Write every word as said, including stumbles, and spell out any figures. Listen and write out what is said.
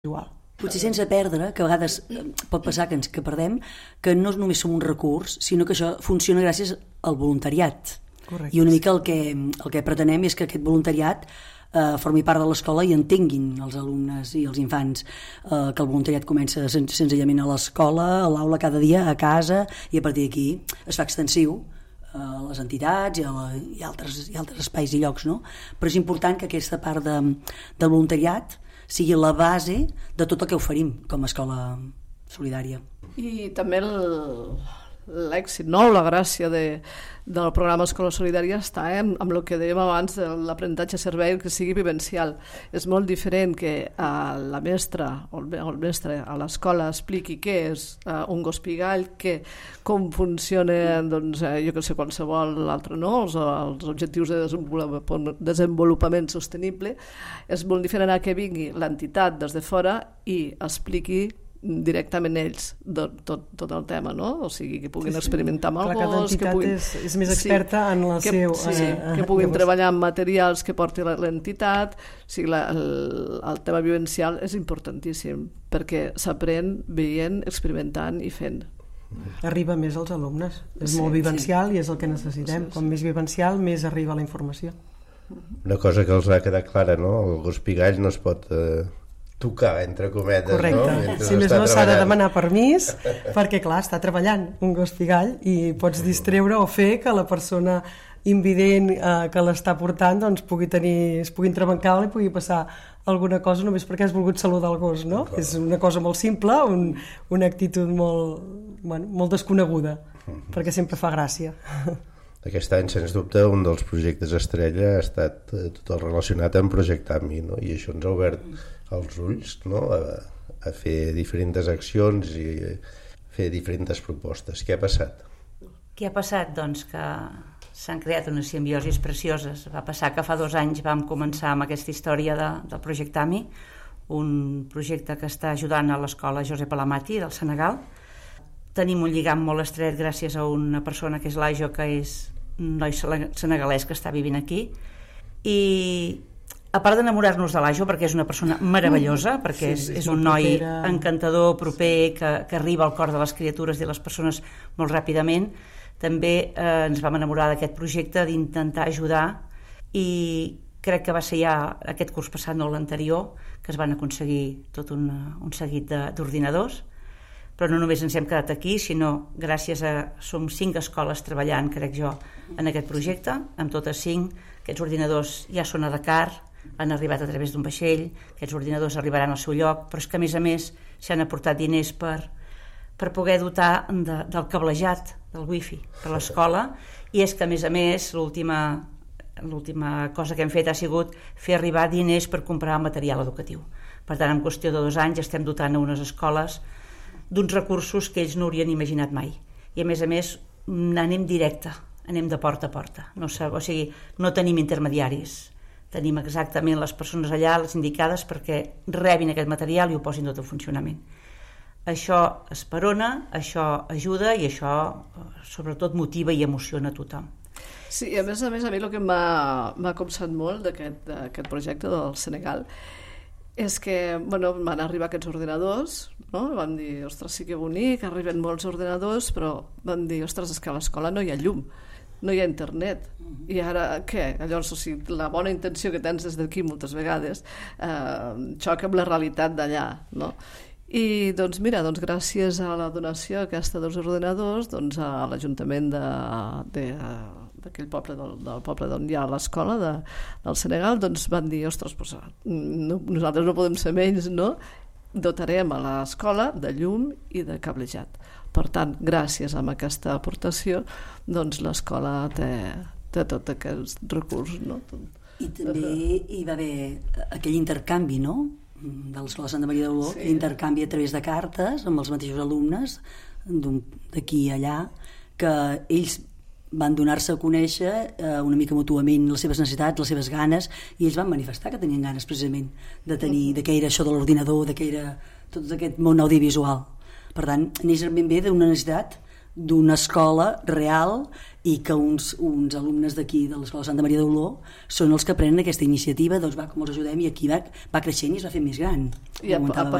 visual. Potser sense perdre, que a vegades pot passar que ens que perdem, que no només som un recurs, sinó que això funciona gràcies al voluntariat. Correcte. I una mica el que, el que pretenem és que aquest voluntariat eh, formi part de l'escola i entenguin els alumnes i els infants eh, que el voluntariat comença sen senzillament a l'escola, a l'aula cada dia, a casa, i a partir d'aquí es fa extensiu a les entitats i a, la, i, altres, i altres espais i llocs, no? Però és important que aquesta part de, del voluntariat sigui la base de tot el que oferim com a escola solidària. I també l'èxit, no? La gràcia de, del programa Escola Solidària està eh, amb el que dèiem abans de l'aprenentatge servei, que sigui vivencial. És molt diferent que a la mestra o el, el mestre a l'escola expliqui què és uh, un gos pigall, que, com funciona, doncs, eh, jo que sé, qualsevol altre, no? Els, els objectius de desenvolupament, desenvolupament sostenible. És molt diferent a que vingui l'entitat des de fora i expliqui directament ells tot, tot, tot el tema, no? O sigui, que puguin sí, sí. experimentar amb el gos, que puguin... és, és més experta sí, en la que, seu... Sí, eh, que puguin treballar amb materials que porti l'entitat. O sigui, la, el, el tema vivencial és importantíssim, perquè s'aprèn veient, experimentant i fent. Arriba més als alumnes. És sí, molt vivencial sí. i és el que necessitem. Sí, sí. Com més vivencial, més arriba la informació. Una cosa que els ha quedat clara, no? El gos pigall no es pot... Eh... tocar, entre cometes, correcte. no? Correcte. Si més no s'ha de demanar permís, perquè clar, està treballant un gos pigall i pots distreure o fer que la persona invident eh, que l'està portant doncs pugui tenir, es pugui entrebancar i pugui passar alguna cosa només perquè has volgut saludar el gos, no? Clar. És una cosa molt simple, un, una actitud molt, bueno, molt desconeguda, uh-huh. perquè sempre fa gràcia. Aquest any, sens dubte, un dels projectes estrella ha estat eh, tot el relacionat amb Projecte A M I, no? I això ens ha obert els ulls, no? a, a fer diferents accions i fer diferents propostes. Què ha passat? Què ha passat? Doncs que s'han creat unes simbiosis precioses. Va passar que fa dos anys vam començar amb aquesta història de, del projecte A M I, un projecte que està ajudant a l'escola Josep Alamati del Senegal. Tenim un lligam molt estret gràcies a una persona que és l'Ajo, que és un noi senegalès que està vivint aquí, i a part d'enamorar-nos de l'Ajo, perquè és una persona meravellosa, perquè sí, és, és un noi propera. encantador, proper, que, que arriba al cor de les criatures i les persones molt ràpidament, també eh, ens vam enamorar d'aquest projecte, d'intentar ajudar, i crec que va ser ja aquest curs passat, no l'anterior, que es van aconseguir tot un, un seguit d'ordinadors, però no només ens hem quedat aquí, sinó gràcies a... Som cinc escoles treballant, crec jo, en aquest projecte, amb totes cinc. Aquests ordinadors ja són a Dakar, han arribat a través d'un vaixell, aquests ordinadors arribaran al seu lloc, però és que a més a més s'han aportat diners per, per poder dotar de, del cablejat, del wifi per l'escola, i és que a més a més l'última l'última cosa que hem fet ha sigut fer arribar diners per comprar material educatiu. Per tant, en qüestió de dos anys estem dotant a unes escoles d'uns recursos que ells no haurien imaginat mai. I a més a més anem directe, anem de porta a porta. No, o sigui, no tenim intermediaris. Tenim exactament les persones allà, les indicades, perquè rebin aquest material i ho posin tot en funcionament. Això esperona, això ajuda i això sobretot motiva i emociona a tothom. Sí, i a més a més a mi el que m'ha copsat molt d'aquest projecte del Senegal és que, bueno, van arribar aquests ordinadors, no? Van dir, ostres, sí que bonic, arriben molts ordinadors, però van dir, ostres, és que a l'escola no hi ha llum, no hi ha internet. I ara què? Llavors, o sigui, la bona intenció que tens des d'aquí moltes vegades eh, xoca amb la realitat d'allà, no? I doncs mira, doncs gràcies a la donació aquesta dels ordinadors, doncs a l'Ajuntament de, de, d'aquell poble del, del poble d'on hi ha l'escola de, del Senegal, doncs van dir, ostres, pues, no, nosaltres no podem ser menys, no? Dotarem a l'escola de llum i de cablejat. Per tant, gràcies a aquesta aportació, doncs l'escola té, té tot aquest recurs, no? I també hi va haver aquell intercanvi, no?, de l'escola Santa Maria d'Oló, sí. Intercanvi a través de cartes amb els mateixos alumnes d'aquí i allà, que ells van donar-se a conèixer eh, una mica mútuament les seves necessitats, les seves ganes, i ells van manifestar que tenien ganes precisament de tenir, de què era això de l'ordinador, de què era tot aquest món audiovisual. Per tant, neix ben bé d'una necessitat d'una escola real i que uns, uns alumnes d'aquí de l'escola Santa Maria d'Oló són els que prenen aquesta iniciativa, doncs va, com els ajudem, i aquí va, va creixent i es va fer més gran. I a, a partir